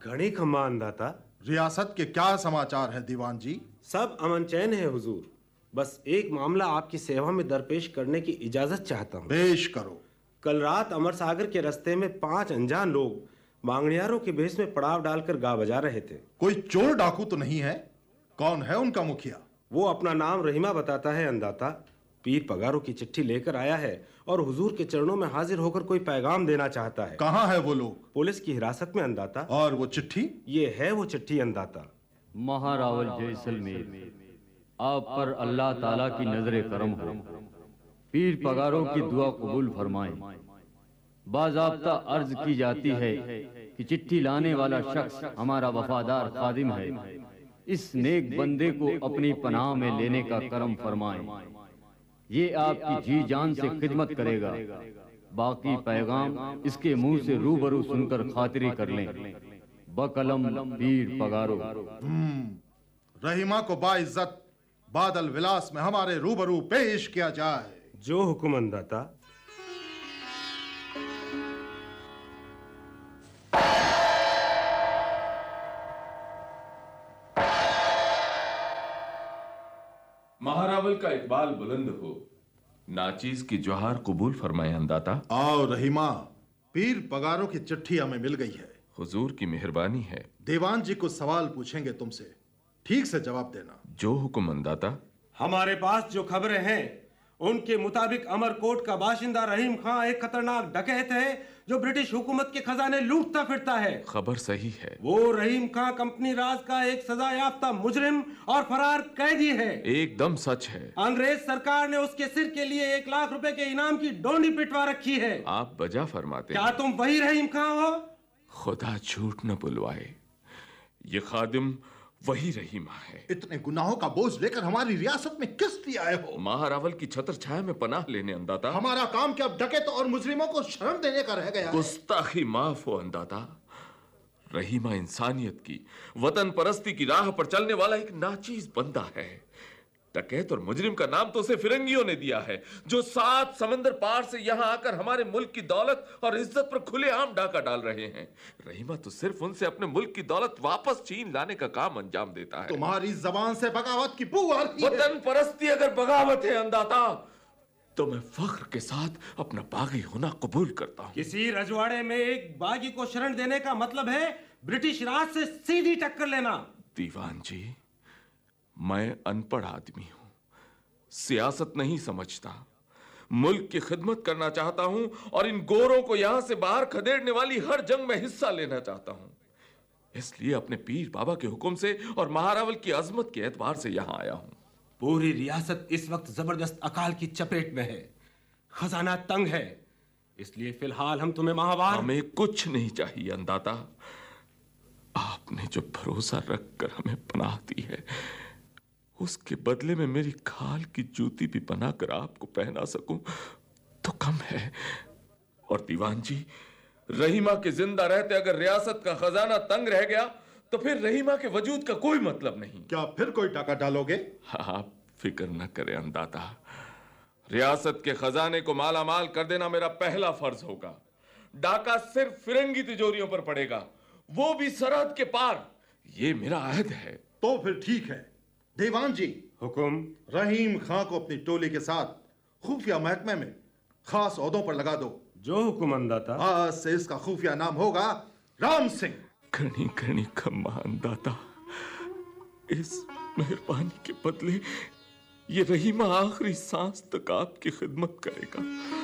घड़ी खम्मा अंदाता। रियासत के क्या समाचार है दीवान जी? सब अमन चैन है हुजूर। बस एक मामला आपकी सेवा में दरपेश करने की इजाजत चाहता हूँ। पेश करो। कल रात अमर सागर के रास्ते में 5 अनजान लोग बांगड़ियारों के भेष में पड़ाव डालकर गा बजा रहे थे। कोई चोर डाकू तो नहीं है? कौन है उनका मुखिया? वो अपना नाम रहीमा बताता है अंदाता। पीर पगारों की चिट्ठी लेकर आया है और हुजूर के चरणों में हाजिर होकर कोई पैगाम देना चाहता है। कहाँ है वो लोग? पुलिस की हिरासत में अंदाता। और वो चिट्ठी? ये है वो चिट्ठी अंदाता। महारावल जैसलमेर, आप पर अल्लाह ताला की नजरे करम हो। पीर पगारों की दुआ कबूल फरमाएं। बाज़ाब्ता अर्ज की जाती है कि चिट्ठी लाने वाला शख्स हमारा वफादार खादिम है। इस नेक बंदे को अपनी पनाह में लेने का करम फरमाएं। ये आपकी जी जान से खिदमत करेगा। बाकी पैगाम इसके मुंह से रूबरू सुनकर खातिरी कर लें। बकलम पीर पगारो। रहीमा को बाइज्जत बादल विलास में हमारे रूबरू पेश किया जाए। जो हुक्म अंदाता। महारावल का इकबाल बुलंद हो। नाचीज की जोहार कबूल फरमाए अंदाता। आओ रहीमा, पीर पगारों की चिट्ठी हमें मिल गई है। हुजूर की मेहरबानी है। दीवान जी कुछ सवाल पूछेंगे तुमसे, ठीक से जवाब देना। जो हुक्म अंदाता। हमारे पास जो खबरें हैं उनके मुताबिक अमरकोट का बाशिंदा रहीम खां एक खतरनाक डकैत है जो ब्रिटिश हुकूमत के खजाने लूटता फिरता है। खबर सही है। वो रहीम खां कंपनी राज का एक सजा याफ्ता मुजरिम और फरार कैदी है। एकदम सच है। अंग्रेज सरकार ने उसके सिर के लिए 1 लाख रुपए के इनाम की डोंडी पिटवा रखी है। आप बजा फरमाते क्या तुम वही रहीम खां हो? खुदा झूठ न बुलवाए, ये खादिम वही रहीमा है। इतने गुनाहों का बोझ लेकर हमारी रियासत में किस लिए आए हो? महारावल की छत्र छाया में पनाह लेने अंदाता। हमारा काम क्या अब डकैत और मुजरिमों को शरण देने का रह गया है? गुस्ताखी माफ हो अंदाता। रहीमा इंसानियत की, वतन परस्ती की राह पर चलने वाला एक नाचीज बंदा है। डकैत और मुजरिम का नाम तो उसे फिरंगियों ने दिया है, जो 7 समंदर पार से यहां आकर हमारे मुल्क की दौलत और इज्जत पर खुलेआम डाका डाल रहे हैं। रहीमा तो सिर्फ उनसे अपने मुल्क की दौलत वापस छीन लाने का काम अंजाम देता है। तुम्हारी जबान से बगावत की बू आ रही है। वतन परस्ती अगर बगावत है अंदाता, तो मैं फख्र के साथ अपना बागी होना कबूल करता हूं। किसी रजवाड़े में एक बागी को शरण देने का मतलब है ब्रिटिश राज से सीधी टक्कर लेना। दीवान जी, मैं अनपढ़ आदमी हूं, सियासत नहीं समझता, मुल्क की खिदमत करना चाहता हूं और इन गोरों को यहां से बाहर खदेड़ने वाली हर जंग में हिस्सा लेना चाहता हूं। इसलिए अपने पीर बाबा के हुक्म से और महारावल की अजमत के एतबार से यहां आया हूं। पूरी रियासत इस वक्त जबरदस्त अकाल की चपेट में है, खजाना तंग है, इसलिए फिलहाल हम तुम्हें माहवार। हमें कुछ नहीं चाहिए अंदाता। आपने जो भरोसा रखकर हमें पनाह दी है, उसके बदले में मेरी खाल की जूती भी बनाकर आपको पहना सकूं तो कम है। और दीवान जी, रहीमा के जिंदा रहते अगर रियासत का खजाना तंग रह गया तो फिर रहीमा के वजूद का कोई मतलब नहीं। क्या फिर कोई टाका डालोगे? आप फिक्र न करें अंदाता, रियासत के खजाने को माला माल कर देना मेरा पहला फर्ज होगा। डाका सिर्फ फिरंगी तिजोरियों पर पड़ेगा, वो भी सरहद के पार। ये मेरा अहद है। तो फिर ठीक है। दीवान जी, हुकुम। रहीम खां को अपनी टोली के साथ खुफिया महकमे में खास ओहदों पर लगा दो। जो हुकुम अंदाता। आज से इसका खुफिया नाम होगा राम सिंह। घनी घनी खम्मा अंदाता, इस मेहरबानी के बदले ये रहीमा आखिरी सांस तक आपकी खिदमत करेगा।